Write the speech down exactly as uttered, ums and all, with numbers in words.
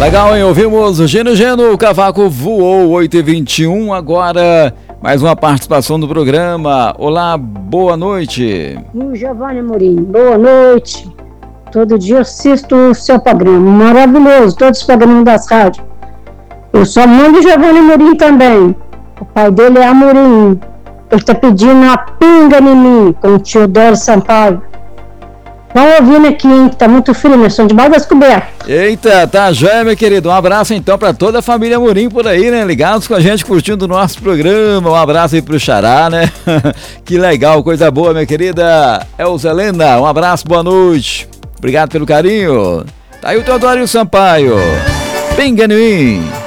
Legal, hein? Ouvimos o Geno Geno, o cavaco voou, oito e vinte e um. Agora, mais uma participação do programa. Olá, boa noite. O Giovanni Amorim, boa noite. Todo dia eu assisto o seu programa, maravilhoso, todos os programas das rádios. Eu sou mãe do Giovanni Amorim também. O pai dele é Amorim. Ele está pedindo a pinga em mim, com o Teodoro Sampaio. Vão ouvindo aqui, hein, que tá muito frio, né? São de mal descoberto. Eita, tá joia, meu querido. Um abraço então pra toda a família Amorim por aí, né? Ligados com a gente, curtindo o nosso programa. Um abraço aí pro Xará, né? Que legal, coisa boa, minha querida Elza Helena. Um abraço, boa noite. Obrigado pelo carinho. Tá aí o Teodoro Sampaio. Pinga em mim.